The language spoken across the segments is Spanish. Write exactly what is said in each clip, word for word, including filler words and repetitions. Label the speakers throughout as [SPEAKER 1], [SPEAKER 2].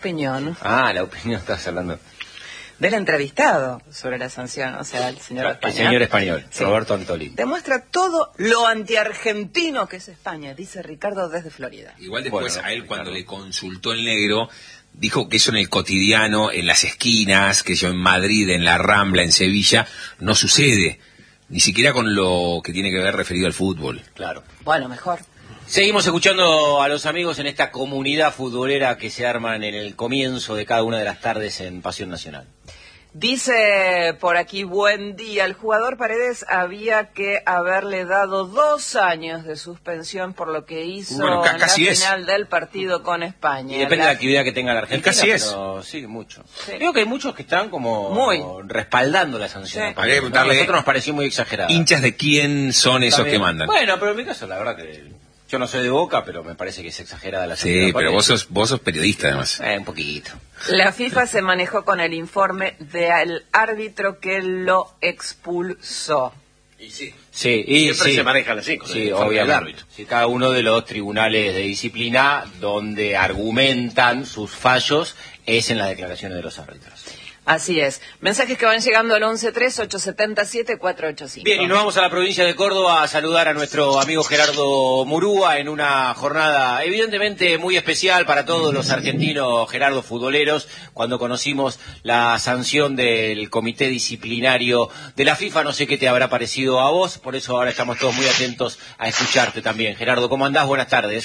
[SPEAKER 1] opinión.
[SPEAKER 2] Ah, la opinión, estás hablando.
[SPEAKER 1] Del entrevistado sobre la sanción, o sea, el señor
[SPEAKER 2] El
[SPEAKER 1] español.
[SPEAKER 2] señor español,
[SPEAKER 1] Sí.
[SPEAKER 2] Roberto Antolí.
[SPEAKER 1] Demuestra todo lo antiargentino que es España, dice Ricardo desde Florida.
[SPEAKER 3] Igual después
[SPEAKER 2] Bueno,
[SPEAKER 3] a él cuando
[SPEAKER 2] Ricardo.
[SPEAKER 3] le consultó el negro, dijo que eso en el cotidiano, en las esquinas, que eso en Madrid, en la Rambla, en Sevilla, no sucede. Ni siquiera con lo que tiene que ver referido al fútbol.
[SPEAKER 2] Claro.
[SPEAKER 1] Bueno, mejor.
[SPEAKER 2] Seguimos escuchando a los amigos en esta comunidad futbolera que se arman en el comienzo de cada una de las tardes en Pasión Nacional.
[SPEAKER 1] Dice por aquí, buen día, el jugador Paredes había que haberle dado dos años de suspensión por lo que hizo
[SPEAKER 3] Bueno, ca-
[SPEAKER 1] en la
[SPEAKER 3] casi es.
[SPEAKER 1] final del partido con España.
[SPEAKER 2] Y depende
[SPEAKER 1] La-
[SPEAKER 2] de la actividad que tenga la Argentina.
[SPEAKER 3] Casi es.
[SPEAKER 2] Pero sí, mucho.
[SPEAKER 1] Sí.
[SPEAKER 2] Creo que hay muchos que están como
[SPEAKER 1] Muy.
[SPEAKER 2] respaldando la sanción.
[SPEAKER 1] Sí.
[SPEAKER 2] a Paredes,
[SPEAKER 3] Habría que
[SPEAKER 2] ¿no?
[SPEAKER 3] preguntarle-
[SPEAKER 2] A nosotros nos pareció muy exagerada.
[SPEAKER 3] Hinchas de quién son esos
[SPEAKER 2] También.
[SPEAKER 3] que mandan.
[SPEAKER 2] Bueno, pero en mi caso, la verdad que yo no soy de Boca, pero me parece que es exagerada la sanción.
[SPEAKER 3] Sí,
[SPEAKER 2] a
[SPEAKER 3] pero
[SPEAKER 2] Paredes.
[SPEAKER 3] vos sos, vos sos periodista además.
[SPEAKER 2] Eh, un poquito.
[SPEAKER 1] La FIFA se manejó con el informe del árbitro que lo expulsó.
[SPEAKER 4] Y sí,
[SPEAKER 2] Sí, y
[SPEAKER 4] siempre
[SPEAKER 2] sí.
[SPEAKER 4] se manejan así, con el
[SPEAKER 2] Sí,
[SPEAKER 4] informe del
[SPEAKER 2] obviamente.
[SPEAKER 4] árbitro.
[SPEAKER 2] Sí, cada uno de los tribunales de disciplina donde argumentan sus fallos es en las declaraciones de los árbitros.
[SPEAKER 1] Así es. Mensajes que van llegando al once tres ocho siete siete cuatro ocho cinco.
[SPEAKER 2] Bien, y nos vamos a la provincia de Córdoba a saludar a nuestro amigo Gerardo Murúa en una jornada evidentemente muy especial para todos los argentinos, Gerardo, futboleros, cuando conocimos la sanción del comité disciplinario de la FIFA. No sé qué te habrá parecido a vos, por eso ahora estamos todos muy atentos a escucharte también. Gerardo, ¿cómo andás? Buenas tardes.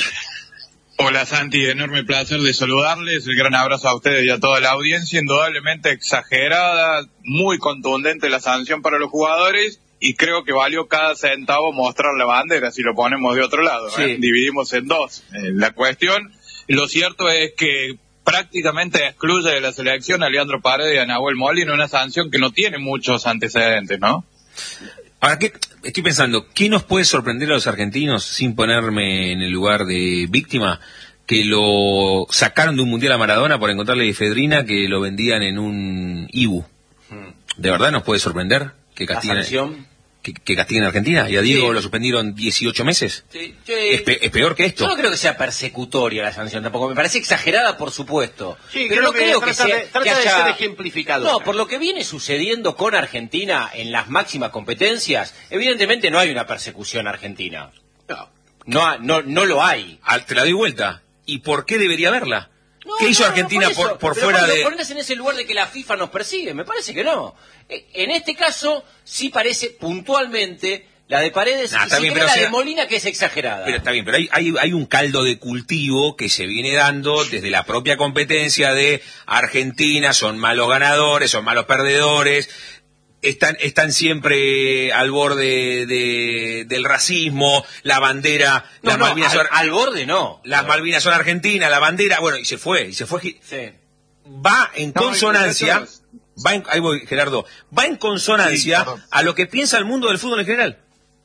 [SPEAKER 5] Hola Santi, enorme placer de saludarles, el gran abrazo a ustedes y a toda la audiencia, indudablemente exagerada, muy contundente la sanción para los jugadores y creo que valió cada centavo mostrar la bandera si lo ponemos de otro lado,
[SPEAKER 2] Sí.
[SPEAKER 5] ¿eh? Dividimos en dos. Eh, la cuestión, lo cierto es que prácticamente excluye de la selección a Leandro Paredes y a Nahuel Molina, una sanción que no tiene muchos antecedentes, ¿no?
[SPEAKER 3] Ahora, ¿qué? Estoy pensando, ¿qué nos puede sorprender a los argentinos, sin ponerme en el lugar de víctima, que lo sacaron de un mundial a Maradona por encontrarle efedrina que lo vendían en un Ibu? ¿De verdad nos puede sorprender que
[SPEAKER 2] La
[SPEAKER 3] castiguen,
[SPEAKER 2] sanción.
[SPEAKER 3] que, que castiguen a Argentina? Y a Diego
[SPEAKER 2] Sí.
[SPEAKER 3] lo suspendieron dieciocho meses.
[SPEAKER 2] Sí, yo,
[SPEAKER 3] Es, pe- es peor que esto.
[SPEAKER 2] Yo no creo que sea persecutoria la sanción tampoco. Me parece exagerada, por supuesto.
[SPEAKER 4] Sí,
[SPEAKER 2] pero
[SPEAKER 4] creo
[SPEAKER 2] no
[SPEAKER 4] que
[SPEAKER 2] creo que,
[SPEAKER 4] trata
[SPEAKER 2] sea,
[SPEAKER 4] de- trata
[SPEAKER 2] que
[SPEAKER 4] de
[SPEAKER 2] haya...
[SPEAKER 4] ser ejemplificadora.
[SPEAKER 2] No, por lo que viene sucediendo con Argentina en las máximas competencias, evidentemente no hay una persecución argentina.
[SPEAKER 4] No.
[SPEAKER 2] No, ha- no, no lo hay.
[SPEAKER 3] Ah, te la doy vuelta. ¿Y por qué debería haberla?
[SPEAKER 2] No,
[SPEAKER 3] ¿Qué hizo
[SPEAKER 2] no, no,
[SPEAKER 3] Argentina
[SPEAKER 2] eso.
[SPEAKER 3] por, por
[SPEAKER 2] Pero
[SPEAKER 3] fuera
[SPEAKER 2] cuando
[SPEAKER 3] de...?
[SPEAKER 2] pones en ese lugar de que la FIFA nos persigue, me parece que no. Eh, En este caso, sí parece puntualmente la de Paredes
[SPEAKER 3] Nah,
[SPEAKER 2] y
[SPEAKER 3] está
[SPEAKER 2] si
[SPEAKER 3] bien,
[SPEAKER 2] querés
[SPEAKER 3] pero
[SPEAKER 2] la
[SPEAKER 3] o
[SPEAKER 2] de
[SPEAKER 3] sea-
[SPEAKER 2] Molina, que es exagerada.
[SPEAKER 3] Pero está bien, pero hay, hay, hay un caldo de cultivo que se viene dando desde la propia competencia de Argentina, son malos ganadores, son malos perdedores, están, están siempre al borde de, del racismo, la bandera,
[SPEAKER 2] No,
[SPEAKER 3] las
[SPEAKER 2] no,
[SPEAKER 3] Malvinas
[SPEAKER 2] al,
[SPEAKER 3] son,
[SPEAKER 2] al borde no.
[SPEAKER 3] las
[SPEAKER 2] No.
[SPEAKER 3] Malvinas son argentinas, la bandera, bueno, y se fue, y se fue, gi-
[SPEAKER 2] Sí.
[SPEAKER 3] va en
[SPEAKER 5] No,
[SPEAKER 3] consonancia,
[SPEAKER 5] eso
[SPEAKER 3] va en, ahí voy, Gerardo, va en consonancia
[SPEAKER 5] Sí, perdón.
[SPEAKER 3] a lo que piensa el mundo del fútbol en general.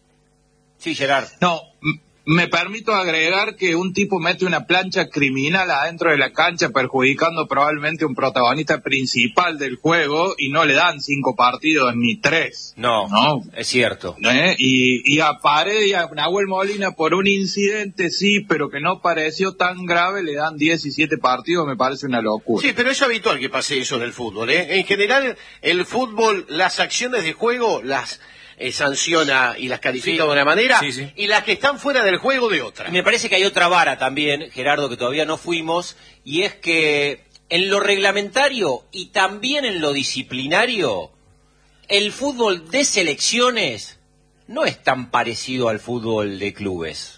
[SPEAKER 2] Sí, Gerard.
[SPEAKER 5] No, m- me permito agregar que un tipo mete una plancha criminal adentro de la cancha perjudicando probablemente un protagonista principal del juego y no le dan cinco partidos ni tres.
[SPEAKER 2] No,
[SPEAKER 5] No.
[SPEAKER 2] es cierto.
[SPEAKER 5] ¿Eh? Y, y a Paredes y a Nahuel Molina por un incidente sí, pero que no pareció tan grave, le dan diecisiete partidos, me parece una locura.
[SPEAKER 4] Sí, pero es habitual que pase eso en el fútbol, ¿eh? En general, el fútbol, las acciones de juego las eh, sanciona y las califica
[SPEAKER 2] Sí.
[SPEAKER 4] de una manera,
[SPEAKER 3] Sí, sí.
[SPEAKER 4] y las que están fuera del juego de otra.
[SPEAKER 2] Y me parece que hay otra vara también, Gerardo, que todavía no fuimos, y es que en lo reglamentario y también en lo disciplinario, el fútbol de selecciones no es tan parecido al fútbol de clubes.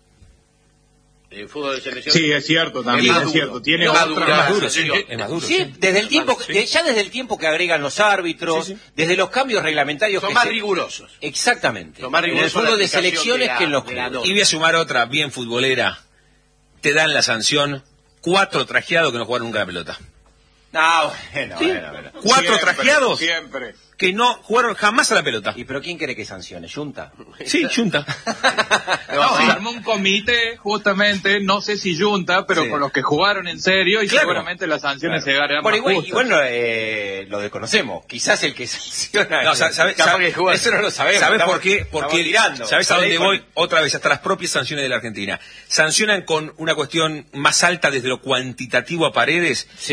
[SPEAKER 4] El fútbol de selección.
[SPEAKER 5] Sí, es cierto, también
[SPEAKER 4] más
[SPEAKER 5] es
[SPEAKER 4] duro,
[SPEAKER 5] cierto. Tiene
[SPEAKER 4] es más
[SPEAKER 5] otra
[SPEAKER 4] duro,
[SPEAKER 3] Es más
[SPEAKER 4] la
[SPEAKER 3] duro, sí,
[SPEAKER 4] sanción.
[SPEAKER 3] es más duro.
[SPEAKER 2] Sí,
[SPEAKER 3] sí.
[SPEAKER 2] desde el tiempo,
[SPEAKER 3] Sí.
[SPEAKER 2] de- ya desde el tiempo que agregan los árbitros,
[SPEAKER 3] Sí, sí.
[SPEAKER 2] desde los cambios reglamentarios
[SPEAKER 4] Son
[SPEAKER 2] que
[SPEAKER 4] más
[SPEAKER 2] se-
[SPEAKER 4] rigurosos.
[SPEAKER 2] Exactamente.
[SPEAKER 4] Son más
[SPEAKER 2] En el
[SPEAKER 4] rigurosos
[SPEAKER 2] fútbol
[SPEAKER 4] la
[SPEAKER 2] de
[SPEAKER 4] aplicación
[SPEAKER 2] selecciones
[SPEAKER 4] de la-
[SPEAKER 2] que en los
[SPEAKER 4] de la
[SPEAKER 2] clubes.
[SPEAKER 4] norma.
[SPEAKER 3] Y voy a sumar otra bien futbolera. Te dan la sanción, cuatro trajeados que no jugaron nunca la pelota.
[SPEAKER 2] No, bueno, bueno, bueno.
[SPEAKER 3] Cuatro
[SPEAKER 5] Siempre,
[SPEAKER 3] trajeados
[SPEAKER 5] Siempre.
[SPEAKER 3] que no jugaron jamás a la pelota.
[SPEAKER 2] ¿Y pero quién quiere que sancione? ¿Junta?
[SPEAKER 3] Sí, Junta.
[SPEAKER 5] No, se armó un comité, justamente, no sé si junta, pero
[SPEAKER 2] Sí.
[SPEAKER 5] con los que jugaron en serio y
[SPEAKER 3] Claro.
[SPEAKER 5] seguramente las sanciones
[SPEAKER 2] Claro.
[SPEAKER 5] se darán
[SPEAKER 2] Bueno,
[SPEAKER 5] más
[SPEAKER 2] igual,
[SPEAKER 5] justas.
[SPEAKER 2] igual no, eh, lo desconocemos. Quizás el que sanciona.
[SPEAKER 3] No, sa- sabe-
[SPEAKER 2] capaz
[SPEAKER 3] sabe-
[SPEAKER 2] que juega- eso no lo sabemos.
[SPEAKER 3] ¿Sabes
[SPEAKER 2] estamos-
[SPEAKER 3] por qué? Porque,
[SPEAKER 2] estamos tirando.
[SPEAKER 3] ¿sabes a
[SPEAKER 2] Por ahí
[SPEAKER 3] dónde
[SPEAKER 2] con-
[SPEAKER 3] voy? Otra vez, hasta las propias sanciones de la Argentina. Sancionan con una cuestión más alta desde lo cuantitativo a Paredes.
[SPEAKER 2] Sí.